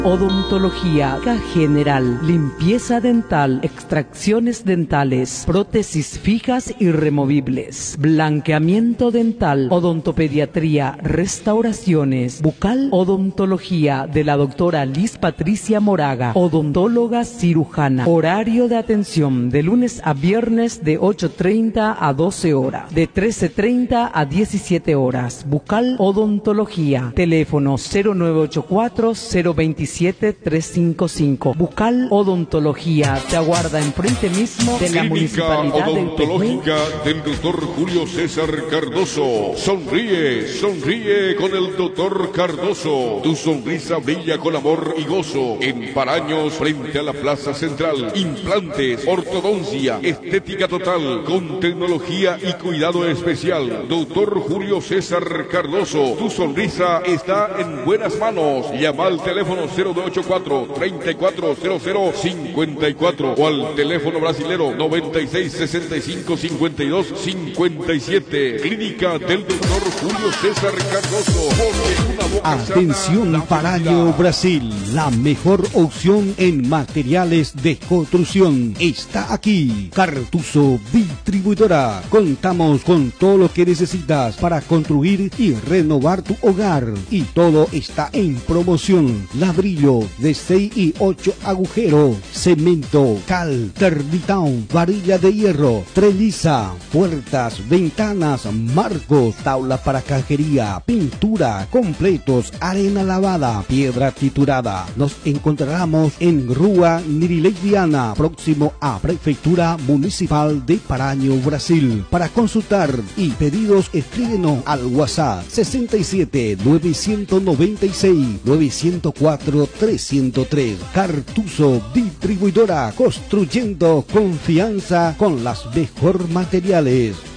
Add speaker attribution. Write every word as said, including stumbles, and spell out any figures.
Speaker 1: Odontología general, limpieza dental, extracciones dentales, prótesis fijas y removibles, blanqueamiento dental, odontopediatría, restauraciones, bucal, odontología de la doctora Liz Patricia Moraga, odontóloga cirujana. Horario de atención de lunes a viernes de ocho treinta a doce horas, de trece treinta a diecisiete horas. Bucal odontología, teléfono cero nueve ocho cuatro cero dos siete tres cinco cinco. Bucal Odontología te aguarda enfrente mismo de la
Speaker 2: Clínica
Speaker 1: Municipalidad
Speaker 2: Odontológica del doctor Julio César Cardoso. Sonríe, sonríe con el doctor Cardoso. Tu sonrisa brilla con amor y gozo. En Paraños, frente a la Plaza Central. Implantes, ortodoncia, estética total, con tecnología y cuidado especial. Doctor Julio César Cardoso. Tu sonrisa está en buenas manos. Llama al teléfono cero nueve ocho cuatro, treinta y cuatro cero cero cincuenta y cuatro o al teléfono brasilero noventa y seis sesenta y cinco cincuenta y dos cincuenta y siete. Clínica del doctor Julio César Cardoso. Porque una boca
Speaker 3: Atención
Speaker 2: sana,
Speaker 3: Paraño, Brasil, la mejor opción en materiales de construcción está aquí. Cartuso Distribuidora. Contamos con todo lo que necesitas para construir y renovar tu hogar, y todo está en promoción. Ladrillo de seis y ocho agujeros, cemento, cal, termitón, varilla de hierro, treliza, puertas, ventanas, marcos, tabla para cajería, pintura, completos, arena lavada, piedra triturada. Nos encontramos en Rua Nirileidiana, próximo a Prefectura Municipal de Paraño, Brasil. Para consultar y pedidos, escríbenos al WhatsApp sesenta y siete novecientos noventa y seis novecientos cuatro trescientos tres. Cartuso Distribuidora, construyendo confianza con las mejores materiales.